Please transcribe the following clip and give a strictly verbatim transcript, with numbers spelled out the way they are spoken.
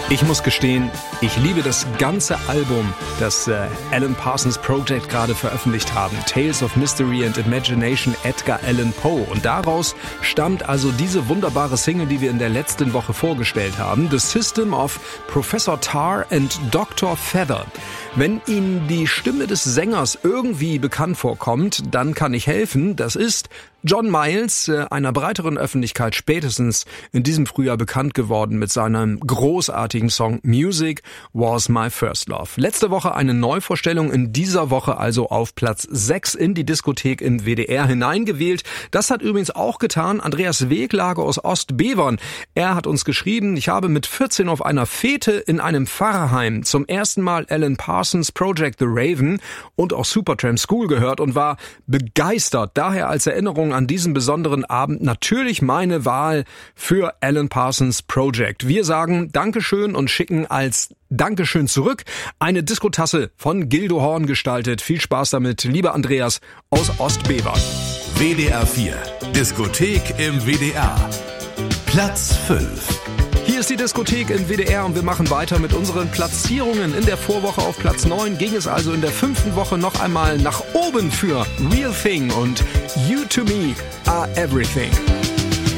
Ich muss gestehen, ich liebe das ganze Album, das äh, Alan Parsons Project gerade veröffentlicht haben. Tales of Mystery and Imagination, Edgar Allan Poe. Und daraus stammt also diese wunderbare Single, die wir in der letzten Woche vorgestellt haben. The System of Professor Tar and Doktor Feather. Wenn Ihnen die Stimme des Sängers irgendwie bekannt vorkommt, dann kann ich helfen. Das ist John Miles, einer breiteren Öffentlichkeit spätestens in diesem Frühjahr bekannt geworden mit seinem großartigen Song Music Was My First Love. Letzte Woche eine Neuvorstellung, in dieser Woche also auf Platz sechs in die Diskothek im W D R hineingewählt. Das hat übrigens auch getan Andreas Weglager aus Ostbevern. Er hat uns geschrieben, ich habe mit vierzehn auf einer Fete in einem Pfarrheim zum ersten Mal Alan Parsons Project The Raven und auch Supertramp School gehört und war begeistert. Daher als Erinnerung an diesen besonderen Abend natürlich meine Wahl für Alan Parsons Project. Wir sagen Dankeschön und schicken als Dankeschön zurück eine Diskotasse von Gildo Horn gestaltet. Viel Spaß damit, lieber Andreas aus Ostbevern. W D R vier, Diskothek im W D R. Platz fünf. Hier ist die Diskothek im W D R und wir machen weiter mit unseren Platzierungen. In der Vorwoche auf Platz neun ging es also in der fünften Woche noch einmal nach oben für Real Thing und You to Me Are Everything.